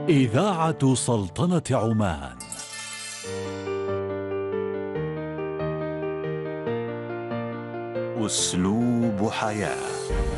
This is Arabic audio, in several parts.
إذاعة سلطنة عمان. أسلوب حياة.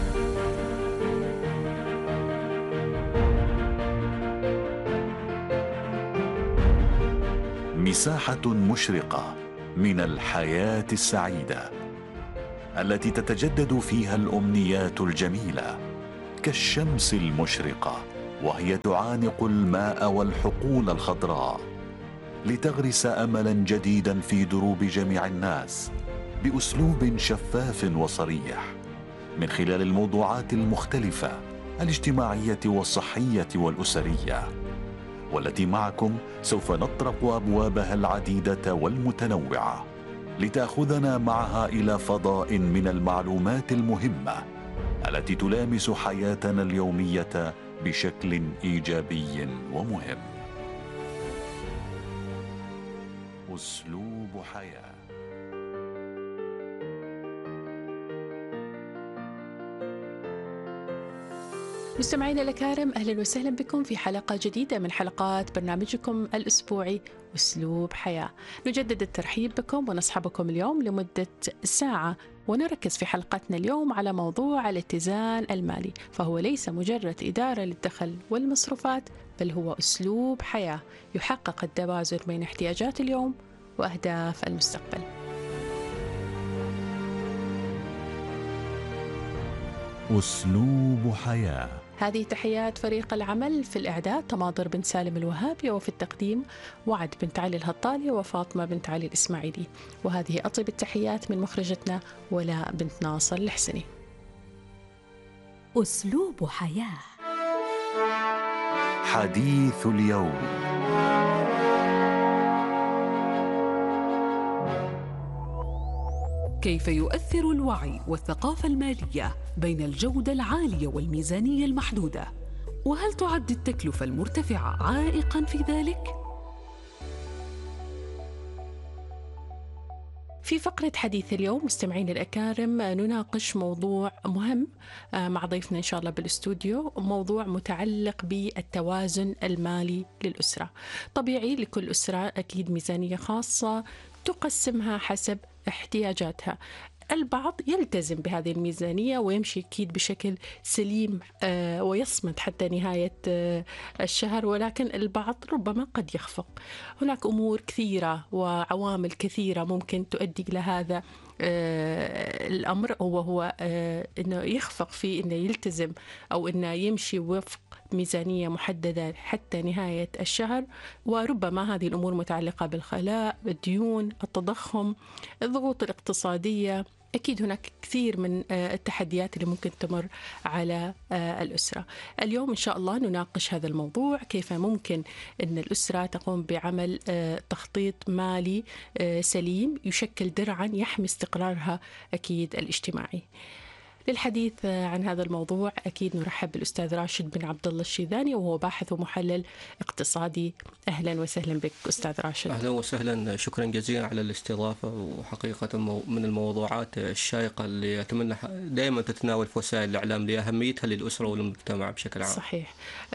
مساحة مشرقة من الحياة السعيدة التي تتجدد فيها الأمنيات الجميلة كالشمس المشرقة، وهي تعانق الماء والحقول الخضراء لتغرس أملا جديدا في دروب جميع الناس بأسلوب شفاف وصريح من خلال الموضوعات المختلفة الاجتماعية والصحية والأسرية، والتي معكم سوف نطرق أبوابها العديدة والمتنوعة لتأخذنا معها إلى فضاء من المعلومات المهمة التي تلامس حياتنا اليومية بشكل إيجابي ومهم. أسلوب حياة. مستمعينا الأكارم، أهلا وسهلا بكم في حلقة جديدة من حلقات برنامجكم الأسبوعي أسلوب حياة. نجدد الترحيب بكم ونصحبكم اليوم لمدة ساعة، ونركز في حلقتنا اليوم على موضوع الاتزان المالي، فهو ليس مجرد إدارة للدخل والمصروفات، بل هو أسلوب حياة يحقق التوازن بين احتياجات اليوم وأهداف المستقبل. أسلوب حياة. هذه تحيات فريق العمل في الإعداد: تماضر بن سالم الوهابي، وفي التقديم وعد بنت علي الهطالي وفاطمة بنت علي الإسماعيلي. وهذه أطيب التحيات من مخرجتنا ولاء بنت ناصر الحسني. أسلوب حياة. حديث اليوم. كيف يؤثر الوعي والثقافة المالية بين الجودة العالية والميزانية المحدودة؟ وهل تعد التكلفة المرتفعة عائقاً في ذلك؟ في فقرة حديث اليوم مستمعين الأكارم نناقش موضوع مهم مع ضيفنا إن شاء الله بالاستوديو، موضوع متعلق بالتوازن المالي للأسرة. طبيعي لكل أسرة أكيد ميزانية خاصة تقسمها حسب احتياجاتها. البعض يلتزم بهذه الميزانية ويمشي أكيد بشكل سليم ويصمد حتى نهاية الشهر، ولكن البعض ربما قد يخفق. هناك أمور كثيرة وعوامل كثيرة ممكن تؤدي إلى هذا الأمر، وهو أنه يخفق في أنه يلتزم أو أنه يمشي وفق ميزانية محددة حتى نهاية الشهر. وربما هذه الأمور متعلقة بالخلاء، الديون، التضخم، الضغوط الاقتصادية. أكيد هناك كثير من التحديات اللي ممكن تمر على الأسرة. اليوم إن شاء الله نناقش هذا الموضوع: كيف ممكن أن الأسرة تقوم بعمل تخطيط مالي سليم يشكل درعا يحمي استقرارها أكيد الاجتماعي. للحديث عن هذا الموضوع أكيد نرحب بالأستاذ راشد بن عبد الله الشيذاني، وهو باحث ومحلل اقتصادي. أهلا وسهلا بك أستاذ راشد. أهلا وسهلا، شكرا جزيلا على الاستضافة. وحقيقة من الموضوعات الشائقة اللي أتمنى دائما تتناول في وسائل الإعلام لأهميتها للأسرة والمجتمع بشكل عام. صحيح.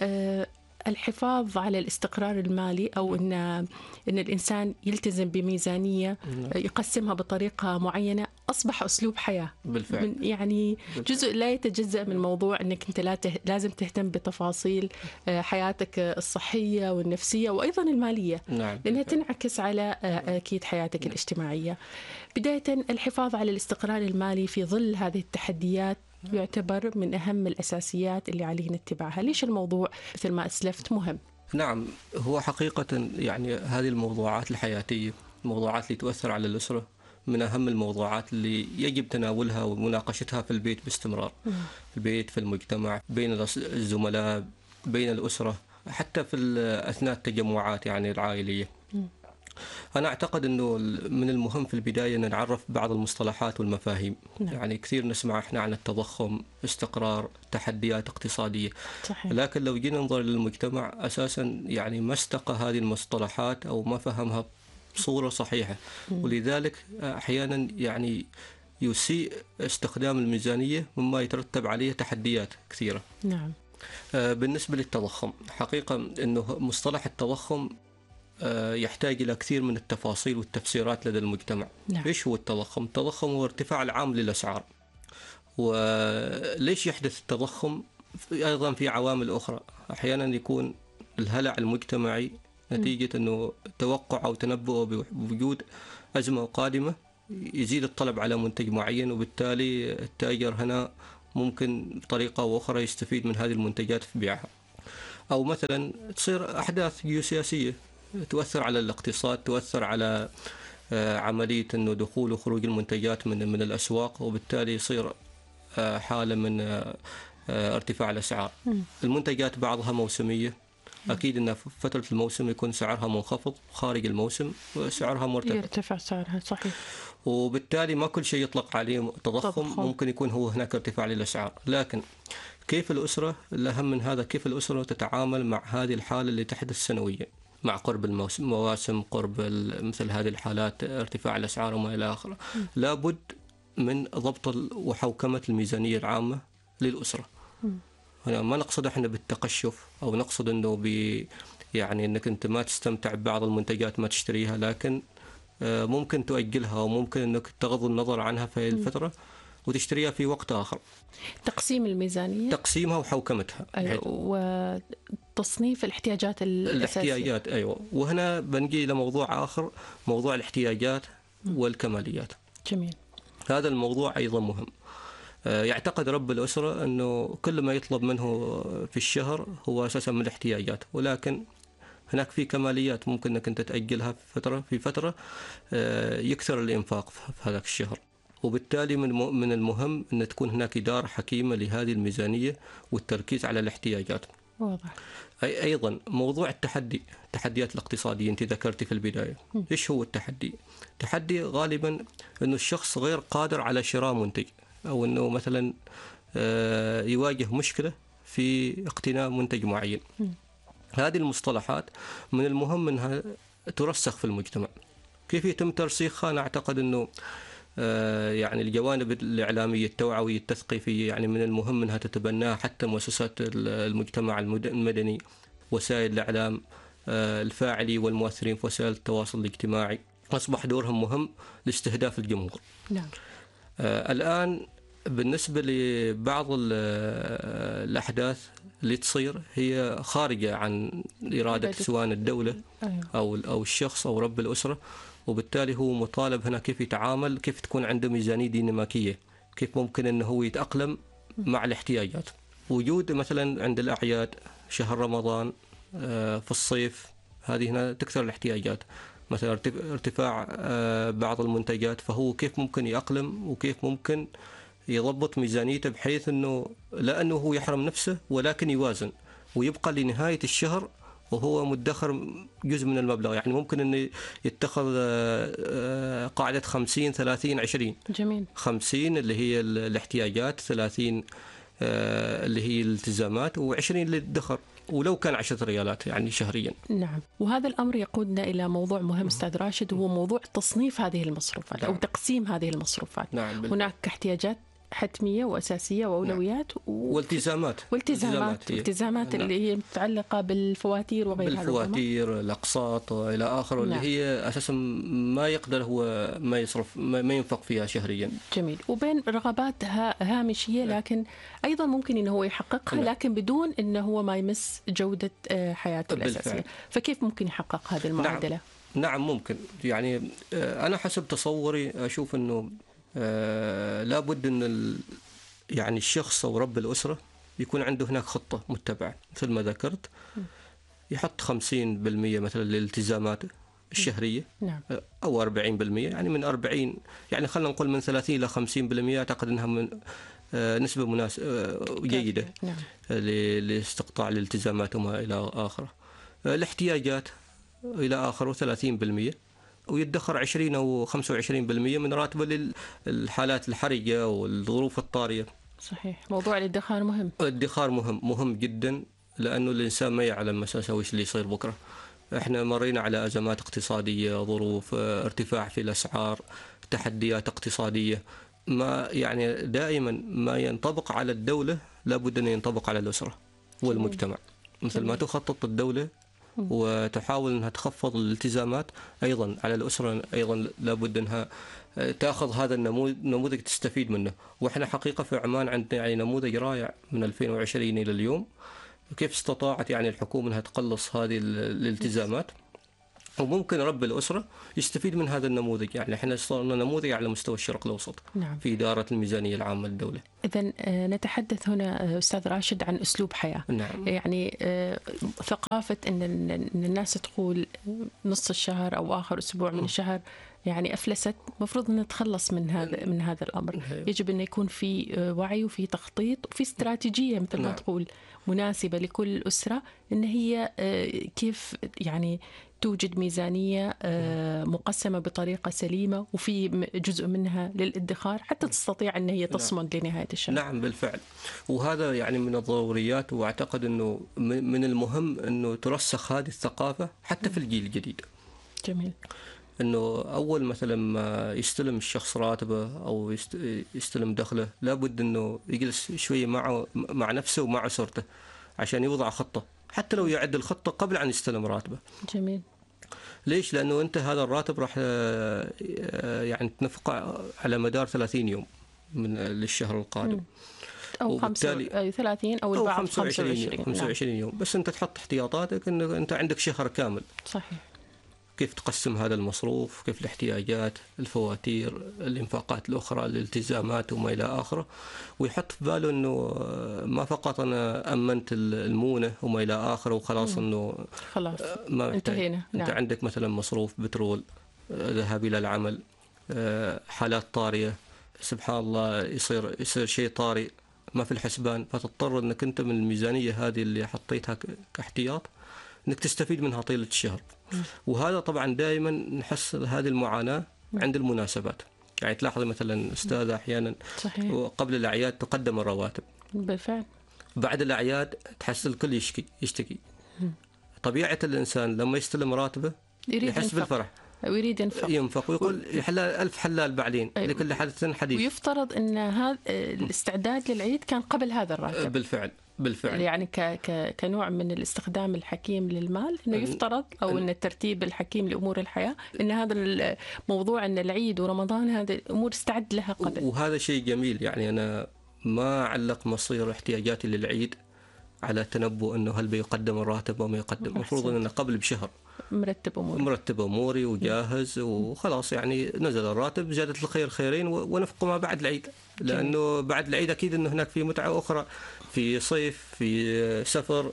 الحفاظ على الاستقرار المالي، أو أن الإنسان يلتزم بميزانية يقسمها بطريقة معينة، أصبح أسلوب حياة بالفعل. يعني جزء لا يتجزأ من موضوع أنك أنت لازم تهتم بتفاصيل حياتك الصحية والنفسية وأيضا المالية. نعم. لأنها تنعكس على أكيد حياتك الاجتماعية. بداية، الحفاظ على الاستقرار المالي في ظل هذه التحديات يعتبر من أهم الأساسيات اللي علينا اتباعها. ليش الموضوع مثل ما أسلفت مهم؟ نعم، هو حقيقة يعني هذه الموضوعات الحياتية، الموضوعات اللي تؤثر على الأسرة، من أهم الموضوعات اللي يجب تناولها ومناقشتها في البيت باستمرار. في البيت، في المجتمع، بين الزملاء، بين الأسرة، حتى في أثناء التجمعات يعني العائلية. أنا أعتقد أنه من المهم في البداية أن نعرف بعض المصطلحات والمفاهيم. نعم. يعني كثير نسمع إحنا عن التضخم، استقرار، تحديات اقتصادية. صحيح. لكن لو جينا ننظر للمجتمع أساسا يعني ما استقى هذه المصطلحات أو ما فهمها بصورة صحيحة. ولذلك أحيانا يعني يسيء استخدام الميزانية مما يترتب عليه تحديات كثيرة. نعم. بالنسبة للتضخم، حقيقة أنه مصطلح التضخم يحتاج إلى كثير من التفاصيل والتفسيرات لدى المجتمع. نعم. إيش هو التضخم؟ التضخم هو ارتفاع العام للأسعار. وليش يحدث التضخم؟ أيضا في عوامل أخرى. أحيانا يكون الهلع المجتمعي نتيجة أنه توقع أو تنبؤ بوجود أزمة قادمة يزيد الطلب على منتج معين، وبالتالي التاجر هنا ممكن بطريقة أو أخرى يستفيد من هذه المنتجات في بيعها. أو مثلا تصير أحداث جيوسياسية تؤثر على الاقتصاد، تؤثر على عملية أنه دخول وخروج المنتجات من الأسواق، وبالتالي يصير حالة من ارتفاع الأسعار. المنتجات بعضها موسمية، أكيد أن في فترة الموسم يكون سعرها منخفض، خارج الموسم سعرها مرتفع، يرتفع سعرها. صحيح. وبالتالي ما كل شيء يطلق عليه تضخم، ممكن يكون هو هناك ارتفاع للأسعار. لكن كيف الأسرة، الأهم من هذا كيف الأسرة تتعامل مع هذه الحالة اللي تحدث سنويا مع قرب المواسم، قرب مثل هذه الحالات ارتفاع الأسعار وما إلى آخره. لابد من ضبط وحوكمة الميزانية العامة للأسرة. هنا ما نقصد احنا بالتقشف او نقصد انه يعني انك انت ما تستمتع ببعض المنتجات ما تشتريها، لكن ممكن تؤجلها وممكن انك تغض النظر عنها في الفترة وتشتريها في وقت آخر. تقسيم الميزانية، تقسيمها وحوكمتها. أيوة. وتصنيف الاحتياجات الأساسية. الاحتياجات، أيوة. وهنا بنجي إلى موضوع آخر، موضوع الاحتياجات والكماليات. جميل. هذا الموضوع أيضا مهم. يعتقد رب الأسرة أنه كل ما يطلب منه في الشهر هو أساسا من الاحتياجات، ولكن هناك في كماليات ممكن أنك أنت تأجلها في فترة يكثر الإنفاق في هذاك الشهر. وبالتالي من المهم أن تكون هناك إدارة حكيمة لهذه الميزانية والتركيز على الاحتياجات. واضح. أيضا موضوع التحديات الاقتصادية أنت ذكرتي في البداية. إيش هو التحدي؟ التحدي غالبا أنه الشخص غير قادر على شراء منتج، أو أنه مثلا يواجه مشكلة في اقتناء منتج معين. هذه المصطلحات من المهم أنها ترسخ في المجتمع. كيف يتم ترسيخها؟ أنا أعتقد أنه يعني الجوانب الإعلامية التوعوية التثقيفية يعني من المهم أنها تتبناها حتى مؤسسات المجتمع المدني، وسائل الإعلام الفاعلي والمؤثرين في وسائل التواصل الاجتماعي، أصبح دورهم مهم لاستهداف الجمهور. نعم. الآن بالنسبة لبعض الأحداث اللي تصير هي خارجة عن إرادة سواء الدولة أو الشخص أو رب الأسرة، وبالتالي هو مطالب هنا كيف يتعامل، كيف تكون عنده ميزانية ديناميكية، كيف ممكن أنه هو يتأقلم مع الاحتياجات. وجود مثلا عند الأعياد شهر رمضان، في الصيف هذه هنا تكثر الاحتياجات، مثلا ارتفاع بعض المنتجات، فهو كيف ممكن يأقلم وكيف ممكن يضبط ميزانيته بحيث أنه لا أنه هو يحرم نفسه ولكن يوازن ويبقى لنهاية الشهر وهو مدخر جزء من المبلغ. يعني ممكن أنه يتخذ قاعدة 50-30-20. جميل. 50 اللي هي الاحتياجات، 30 اللي هي الالتزامات، و20 للدخر، ولو كان 10 ريالات يعني شهريا. نعم. وهذا الأمر يقودنا إلى موضوع مهم أستاذ راشد، هو موضوع تصنيف هذه المصروفات. نعم. أو تقسيم هذه المصروفات. نعم. هناك احتياجات حتمية وأساسية وأولويات. نعم. والتزامات اللي هي متعلقة بالفواتير وغيرها، بالفواتير، الأقساط وإلى آخره. نعم. اللي هي أساسا ما يقدر هو ما يصرف ما ينفق فيها شهريا. جميل. وبين رغبات هامشية لكن أيضا ممكن إنه هو يحققها. نعم. لكن بدون إنه هو ما يمس جودة حياته الأساسية. فكيف ممكن يحقق هذه المعادلة؟ نعم ممكن. يعني أنا حسب تصوري أشوف إنه لابد أن يعني الشخص أو رب الأسرة يكون عنده هناك خطة متبعة مثل ما ذكرت، يحط 50% مثلا للالتزامات الشهرية. نعم. أو 40%، يعني من 40 يعني خلينا نقول من 30 إلى 50%. أعتقد أنها من نسبة جيدة. نعم. لاستقطاع الالتزامات وما إلى آخره. الاحتياجات إلى آخره 30%، ويدخر 20 أو 25% من راتبه للحالات الحرجة والظروف الطارئة. صحيح. موضوع الادخار مهم. الادخار مهم جدا، لأنه الإنسان ما يعلم أساسا وش اللي يصير بكرة. احنا مرينا على أزمات اقتصادية، ظروف ارتفاع في الأسعار، تحديات اقتصادية. ما يعني دائما ما ينطبق على الدولة لابد أن ينطبق على الأسرة. هو المجتمع. مثل ما تخطط الدولة وتحاول أنها تخفض الالتزامات، أيضا على الأسرة أيضا لابد أنها تأخذ هذا النموذج تستفيد منه. وإحنا حقيقة في عمان عندنا يعني نموذج رائع من 2020 إلى اليوم، كيف استطاعت يعني الحكومة أنها تقلص هذه الالتزامات، وممكن رب الأسرة يستفيد من هذا النموذج. يعني احنا صرنا نموذج على مستوى الشرق الأوسط. نعم. في إدارة الميزانية العامة للدولة. إذن نتحدث هنا أستاذ راشد عن أسلوب حياة. نعم. يعني ثقافة أن الناس تقول نص الشهر أو آخر أسبوع من الشهر يعني أفلست، مفروض أن نتخلص من هذا الأمر. يجب أن يكون في وعي وفي تخطيط وفي استراتيجية مثل ما تقول مناسبة لكل أسرة، أن هي كيف يعني توجد ميزانية مقسمة بطريقة سليمة وفي جزء منها للادخار حتى تستطيع أن هي تصمد لنهاية الشهر. نعم بالفعل، وهذا يعني من الضروريات، وأعتقد أنه من المهم أنه ترسخ هذه الثقافة حتى في الجيل الجديد. جميل. أنه أول مثلا ما يستلم الشخص راتبه أو يستلم دخله لابد أنه يجلس شوية مع نفسه ومع أسرته عشان يوضع خطة، حتى لو يعد الخطة قبل أن يستلم راتبه. جميل. ليش؟ لأنه أنت هذا الراتب راح يعني تنفق على مدار 30 يوم من للشهر القادم، أو 30 أو البعض 25 يوم. بس أنت تحط احتياطاتك أنه أنت عندك شهر كامل. صحيح. كيف تقسم هذا المصروف، كيف الاحتياجات، الفواتير، الانفاقات الأخرى، الالتزامات وما إلى آخره، ويحط في باله أنه ما فقط أنا أمنت المونة وما إلى آخره وخلاص أنه خلاص ما انتهينا. أنت عندك مثلا مصروف بترول، ذهاب إلى العمل، حالات طارئة، سبحان الله يصير شيء طارئ ما في الحسبان، فتضطر أنك أنت من الميزانية هذه اللي حطيتها كاحتياط أنك تستفيد منها طيلة الشهر. وهذا طبعا دائما نحس هذه المعاناة عند المناسبات. يعني تلاحظ مثلا أستاذة أحيانا قبل الأعياد تقدم الرواتب، بالفعل بعد الأعياد تحس الكل يشتكي. طبيعة الإنسان لما يستلم راتبه يحس بالفرح ويريد ينفق ويقول يحلال ألف حلال بعدين. لكل حدث حديث. ويفترض أن هذا الاستعداد للعيد كان قبل هذا الراتب. بالفعل يعني كنوع من الاستخدام الحكيم للمال، انه يفترض او ان الترتيب الحكيم لامور الحياه، ان هذا الموضوع ان العيد ورمضان هذه الامور استعد لها قبل. وهذا شيء جميل. يعني انا ما علق مصير احتياجاتي للعيد على تنبؤ انه هل بيقدم الراتب او ما يقدم. المفروض انه قبل بشهر مرتب اموري وجاهز وخلاص. يعني نزل الراتب زادت الخير خيرين ونفق ما بعد العيد، لانه بعد العيد اكيد انه هناك في متعه اخرى، في صيف، في سفر،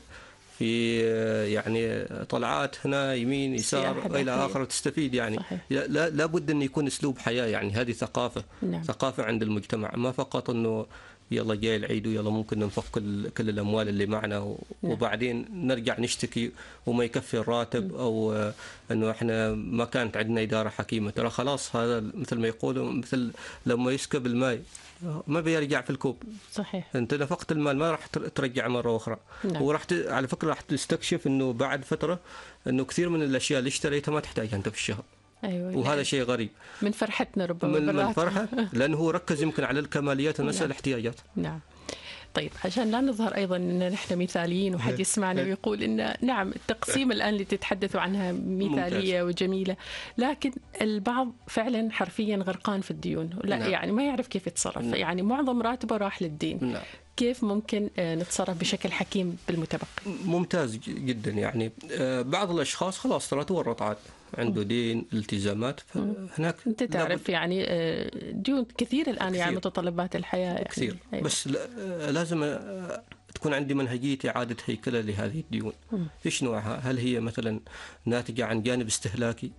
في يعني طلعات هنا يمين يسار والى اخره تستفيد. يعني لا بد ان يكون اسلوب حياه. يعني هذه ثقافه. نعم. ثقافه عند المجتمع، ما فقط انه يلا جاي العيد ويلا ممكن ننفق كل الأموال اللي معنا وبعدين نرجع نشتكي وما يكفي الراتب أو أنه إحنا ما كانت عندنا إدارة حكيمة. ترى خلاص هذا مثل ما يقولوا مثل لما يسكب الماء ما بيرجع في الكوب. صحيح. أنت نفقت المال ما راح ترجع مرة أخرى. نعم. وراح على فكرة راح تستكشف أنه بعد فترة أنه كثير من الأشياء اللي اشتريتها ما تحتاجها أنت في الشهر. أيوة. وهذا شيء غريب من فرحتنا ربما من فرحة لأنه هو ركز يمكن على الكماليات ونسى الاحتياجات. نعم. طيب عشان لا نظهر أيضا أن نحن مثاليين وحد يسمعنا ويقول إن نعم التقسيم الآن اللي تتحدثوا عنها مثالية وجميلة، لكن البعض فعلا حرفيا غرقان في الديون. لا نعم. يعني ما يعرف كيف يتصرف. نعم. يعني معظم راتبه راح للدين. نعم. كيف ممكن نتصرف بشكل حكيم بالمتبقي؟ ممتاز جدا. يعني بعض الأشخاص خلاص ترى تورط عاد عنده دين التزامات هناك. أنت تعرف يعني ديون كثير الآن كثير. يعني متطلبات الحياة يعني. كثير. أيوة. بس لازم تكون عندي منهجية إعادة هيكلة لهذه الديون. إيش نوعها؟ هل هي مثلا ناتجة عن جانب استهلاكي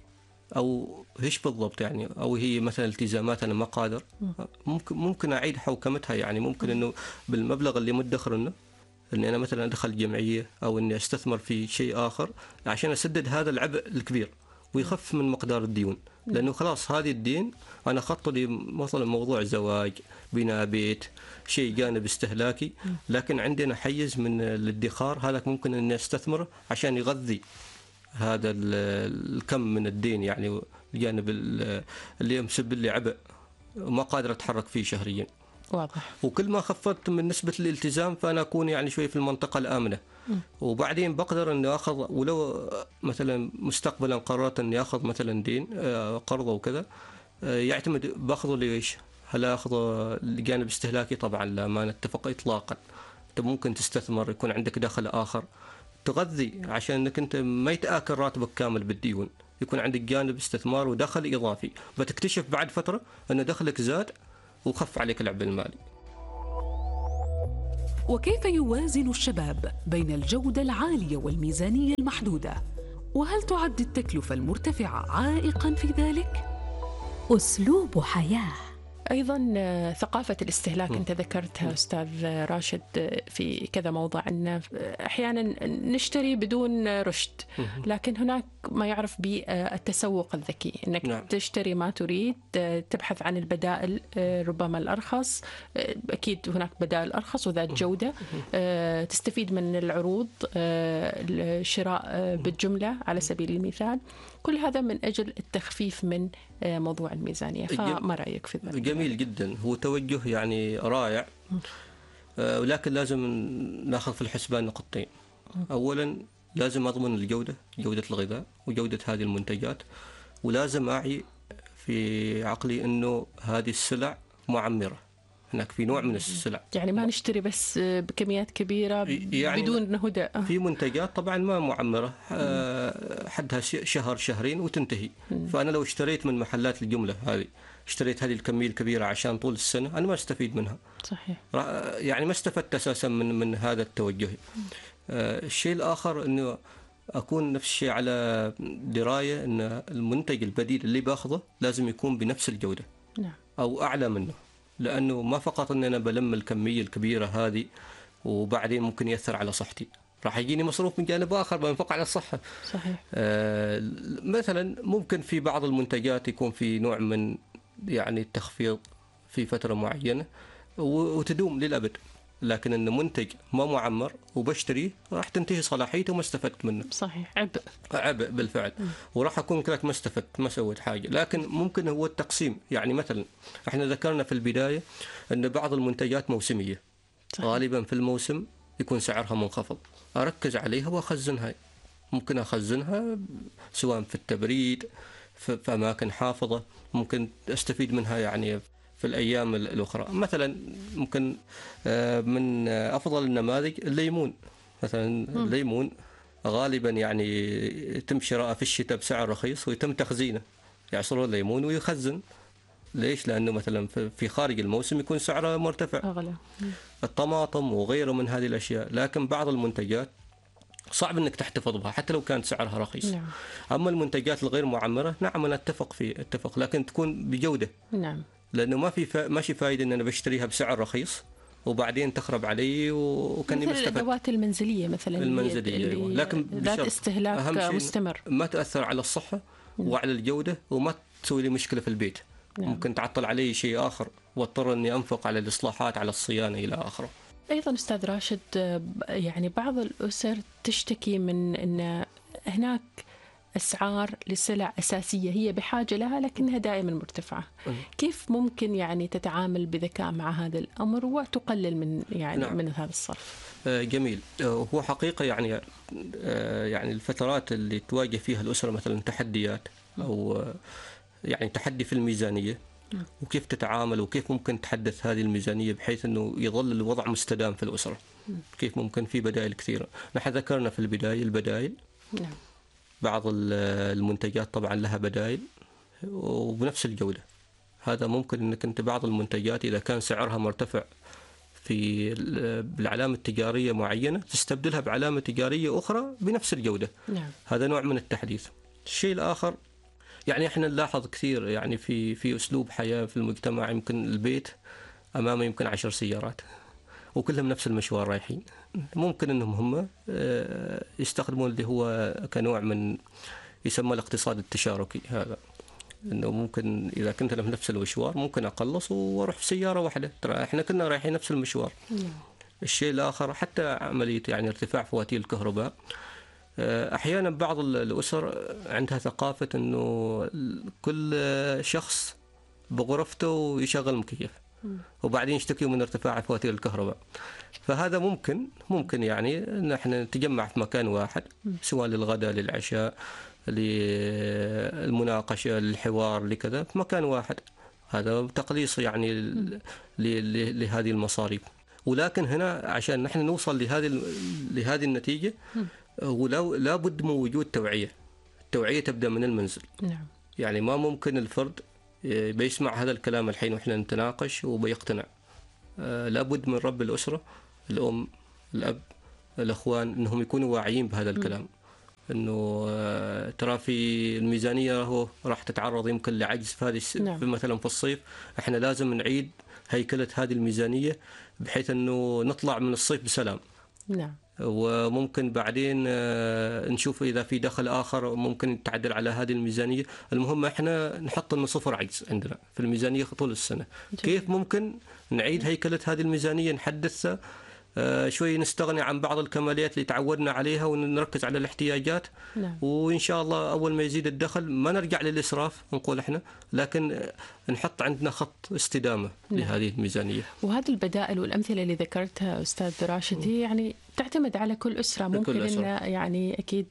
أو إيش بالضبط يعني؟ أو هي مثلا التزامات أنا ما قادر. ممكن أعيد حوكمتها. يعني ممكن إنه بالمبلغ اللي مدخر إني أنا مثلا أدخل جمعية أو إني أستثمر في شيء آخر عشان أسدد هذا العبء الكبير ويخف من مقدار الديون. لأنه خلاص هذه الدين أنا خطط لي مثلا موضوع زواج، بناء بيت، شيء جانب استهلاكي، لكن عندنا حيز من الادخار هذا ممكن أن استثمره عشان يغذي هذا الكم من الدين. يعني الجانب اللي مسبب لي عبء وما قادر أتحرك فيه شهريا. واضح. وكل ما خفضت من نسبة الالتزام فأنا أكون يعني شوي في المنطقة الآمنة. وبعدين بقدر أني أخذ، ولو مثلا مستقبلا قررت أني أخذ مثلا دين قرض وكذا، يعتمد باخذه ليش؟ هل أخذه لجانب استهلاكي؟ طبعا لا، ما نتفق إطلاقا. أنت ممكن تستثمر، يكون عندك دخل آخر تغذي، عشان أنك أنت ما يتآكل راتبك كامل بالديون، يكون عندك جانب استثمار ودخل إضافي، بتكتشف بعد فترة أن دخلك زاد وخف عليك العبء المالي. وكيف يوازن الشباب بين الجودة العالية والميزانية المحدودة؟ وهل تعد التكلفة المرتفعة عائقاً في ذلك؟ أسلوب حياة. أيضا ثقافة الاستهلاك أنت ذكرتها أستاذ راشد في كذا موضع، أن أحيانا نشتري بدون رشد، لكن هناك ما يعرف بالتسوق الذكي، أنك نعم. تشتري ما تريد، تبحث عن البدائل ربما الأرخص، أكيد هناك بدائل أرخص وذات جودة، تستفيد من العروض، الشراء بالجملة على سبيل المثال. كل هذا من أجل التخفيف من موضوع الميزانية. فما رأيك في ذلك؟ جميل جدا، هو توجه يعني رائع، ولكن لازم ناخذ في الحسبان نقطتين. أولا لازم أضمن الجودة، جودة الغذاء وجودة هذه المنتجات، ولازم أعي في عقلي أنه هذه السلع معمرة. هناك في نوع من السلع، يعني ما نشتري بس بكميات كبيرة يعني بدون هدى. في منتجات طبعا ما معمرة، حدها شهر شهرين وتنتهي. فأنا لو اشتريت من محلات الجملة هذه، اشتريت هذه الكمية الكبيرة عشان طول السنة، أنا ما استفيد منها. صحيح. يعني ما استفدت أساسا من هذا التوجه. الشيء الآخر أنه أكون نفس الشيء على دراية أن المنتج البديل اللي باخذه لازم يكون بنفس الجودة. نعم. أو أعلى منه، لأنه ما فقط أن أنا بلم الكمية الكبيرة هذه وبعدين ممكن يأثر على صحتي، راح يجيني مصروف من جانب آخر بينفق على الصحة. صحيح. مثلا ممكن في بعض المنتجات يكون في نوع من يعني التخفيض في فترة معينة وتدوم للأبد، لكن أن منتج ما معمر وبشتريه راح تنتهي صلاحيته وما استفدت منه. صحيح، عبء بالفعل، وراح أكون كذلك ما استفدت، ما سويت حاجة. لكن ممكن هو التقسيم، يعني مثلا احنا ذكرنا في البداية أن بعض المنتجات موسمية. صحيح. غالبا في الموسم يكون سعرها منخفض، أركز عليها وأخزنها. ممكن أخزنها سواء في التبريد، في أماكن حافظة، ممكن أستفيد منها يعني في الأيام الأخرى. مثلا ممكن من أفضل النماذج الليمون. مثلا الليمون غالبا يعني يتم شراءه في الشتاء بسعر رخيص ويتم تخزينه، يعصرون الليمون ويخزن. ليش؟ لأنه مثلا في خارج الموسم يكون سعره مرتفع، أغلى. الطماطم وغيره من هذه الأشياء. لكن بعض المنتجات صعب أنك تحتفظ بها حتى لو كانت سعرها رخيص. نعم. أما المنتجات الغير معمرة نعم أنا أتفق، لكن تكون بجودة. نعم. لأنه ماشي فايدة أن أنا بشتريها بسعر رخيص وبعدين تخرب علي وكاني مستفد. مثل الأدوات المنزلية مثلا، المنزلية لكن ذات استهلاك مستمر، ما تأثر على الصحة وعلى الجودة وما تسوي لي مشكلة في البيت. نعم. ممكن تعطل علي شيء آخر واضطر أني أنفق على الإصلاحات، على الصيانة إلى آخره. أيضا أستاذ راشد، يعني بعض الأسر تشتكي من أن هناك أسعار لسلع أساسية هي بحاجة لها لكنها دائما مرتفعة. كيف ممكن يعني تتعامل بذكاء مع هذا الأمر وتقلل من يعني نعم. من هذا الصرف؟ جميل. هو حقيقة يعني الفترات اللي تواجه فيها الأسرة مثلا تحديات أو يعني تحدي في الميزانية، وكيف تتعامل وكيف ممكن تحدث هذه الميزانية بحيث أنه يظل الوضع مستدام في الأسرة. كيف ممكن؟ في بدائل كثيرة. نحن ذكرنا في البداية البدائل. نعم. بعض المنتجات طبعا لها بدائل وبنفس الجودة. هذا ممكن أنك أنت بعض المنتجات إذا كان سعرها مرتفع بالعلامة التجارية معينة تستبدلها بعلامة تجارية أخرى بنفس الجودة. نعم. هذا نوع من التحديث. الشيء الآخر يعني احنا نلاحظ كثير يعني في أسلوب حياة في المجتمع، يمكن البيت أمامه يمكن 10 سيارات وكلهم نفس المشوار رايحين. ممكن أنهم هم يستخدمون اللي هو كنوع من يسمى الاقتصاد التشاركي. هذا أنه ممكن إذا كنت أنا في نفس المشوار ممكن أقلص وأروح في سيارة واحدة، ترى إحنا كنا رايحين نفس المشوار. الشيء الآخر حتى عملية يعني ارتفاع فواتير الكهرباء. أحيانا بعض الأسر عندها ثقافة أنه كل شخص بغرفته يشغل مكيف، وبعدين يشتكوا من ارتفاع فواتير الكهرباء. فهذا ممكن يعني ان احنا نتجمع في مكان واحد، سواء للغداء للعشاء للمناقشه للحوار لكذا، في مكان واحد. هذا تقليص يعني لهذه المصاريف. ولكن هنا عشان نحن نوصل لهذه النتيجه ولا بد من وجود توعيه. التوعيه تبدا من المنزل. نعم. يعني ما ممكن الفرد بيسمع هذا الكلام الحين واحنا نتناقش وبيقتنع. لابد من رب الاسره، الام، الاب، الاخوان، انهم يكونوا واعيين بهذا الكلام. انه ترى في الميزانيه هو راح تتعرض يمكن لعجز في هذه نعم. مثلا في الصيف احنا لازم نعيد هيكله هذه الميزانيه بحيث انه نطلع من الصيف بسلام. نعم. وممكن بعدين نشوف اذا في دخل اخر ممكن يتعدل على هذه الميزانيه. المهم احنا نحط انه صفر عجز عندنا في الميزانيه طول السنه. كيف ممكن نعيد هيكله هذه الميزانيه، نحدثها شوي، نستغني عن بعض الكماليات اللي تعودنا عليها ونركز على الاحتياجات. نعم. وإن شاء الله أول ما يزيد الدخل ما نرجع للإسراف نقول إحنا، لكن نحط عندنا خط استدامة لهذه الميزانية. وهذه البدائل والأمثلة اللي ذكرتها أستاذ راشد يعني تعتمد على كل أسرة. ممكن أن يعني أكيد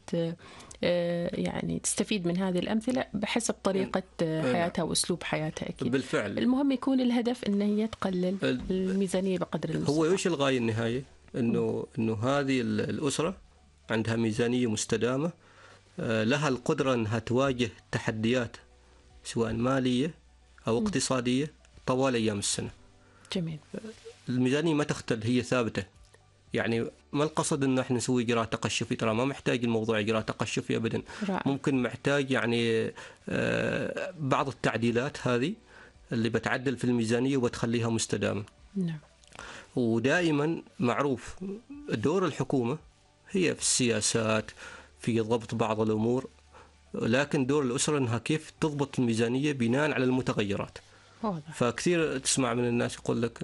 يعني تستفيد من هذه الأمثلة بحسب طريقة حياتها وأسلوب حياتها أكيد. بالفعل. المهم يكون الهدف أنه هي تقلل الميزانية بقدر المستطاع. هو إيش الغاية النهاية؟ إنه هذه الأسرة عندها ميزانية مستدامة، لها القدرة أنها تواجه تحديات سواء مالية أو اقتصادية طوال أيام السنة. جميل. الميزانية ما تختل، هي ثابتة. يعني ما القصد ان احنا نسوي اجراء تقشفي، ترى ما محتاج الموضوع اجراء تقشفي ابدا. ممكن محتاج يعني بعض التعديلات هذه اللي بتعدل في الميزانيه وبتخليها مستدامه. نعم. ودائما معروف دور الحكومه هي في السياسات، في ضبط بعض الامور، لكن دور الاسره انها كيف تضبط الميزانيه بناء على المتغيرات. فكثير تسمع من الناس يقول لك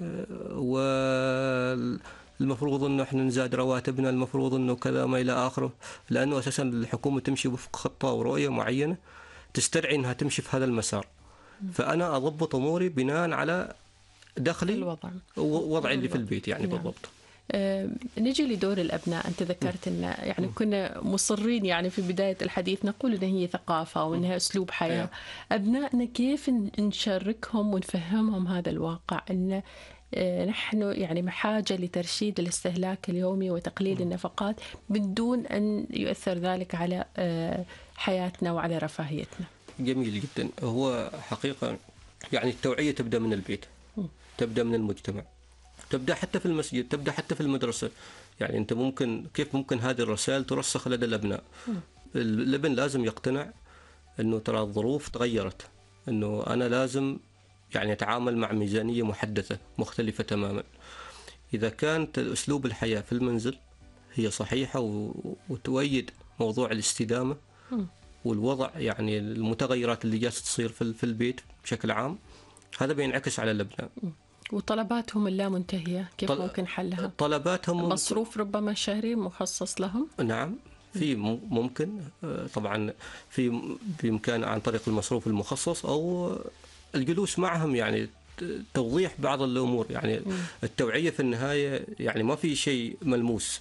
المفروض انه احنا نزاد رواتبنا، المفروض انه كذا ما الى اخره، لانه اساسا الحكومه تمشي وفق خطه ورؤيه معينه تستدعي انها تمشي في هذا المسار. فانا اضبط اموري بناء على دخلي ووضعي اللي في البيت يعني. نعم. بالضبط. نجي لدور الأبناء. أنت ذكرت أن يعني كنا مصرين يعني في بداية الحديث نقول أن هي ثقافة وأنها أسلوب حياة. أبنائنا كيف نشاركهم ونفهمهم هذا الواقع، أن نحن يعني بحاجة لترشيد الاستهلاك اليومي وتقليل النفقات بدون أن يؤثر ذلك على حياتنا وعلى رفاهيتنا. جميل جدا. هو حقيقة يعني التوعية تبدأ من البيت، تبدأ من المجتمع، تبدأ حتى في المسجد، تبدأ حتى في المدرسة. يعني أنت كيف ممكن هذه الرسائل ترسخ لدى الأبناء؟ الابن لازم يقتنع أنه ترى الظروف تغيرت، أنه أنا لازم يعني أتعامل مع ميزانية محدثة مختلفة تماما. إذا كانت أسلوب الحياة في المنزل هي صحيحة وتؤيد موضوع الاستدامة والوضع يعني المتغيرات اللي جالسة تصير في البيت بشكل عام، هذا بينعكس على الأبناء. وطلباتهم اللامنتهية كيف ممكن حلها؟ طلباتهم مصروف ربما شهري مخصص لهم. نعم، في ممكن طبعا بإمكان عن طريق المصروف المخصص أو الجلوس معهم، يعني توضيح بعض الأمور. يعني التوعية في النهاية يعني ما في شيء ملموس،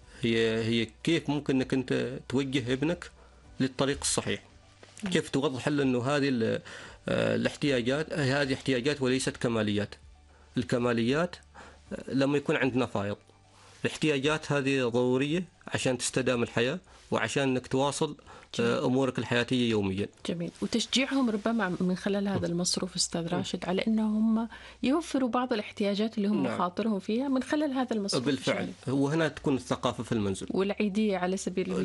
هي كيف ممكن أنك أنت توجه ابنك للطريق الصحيح، كيف توضح له أنه هذه الاحتياجات هذه احتياجات وليست كماليات. الكماليات لما يكون عندنا فائض، الاحتياجات هذه ضرورية عشان تستدام الحياة وعشان أنك تواصل أمورك الحياتية يوميا. جميل. وتشجيعهم ربما من خلال هذا المصروف أستاذ راشد على أنهم يوفروا بعض الاحتياجات اللي هم خاطرهم فيها من خلال هذا المصروف. بالفعل. وهنا تكون الثقافة في المنزل والعيدية على سبيل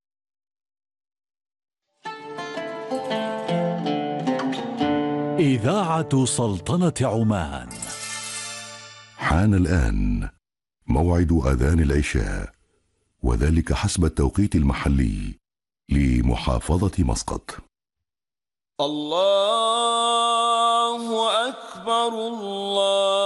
إذاعة سلطنة عمان. حان الآن موعد أذان العشاء، وذلك حسب التوقيت المحلي لمحافظة مسقط. الله أكبر الله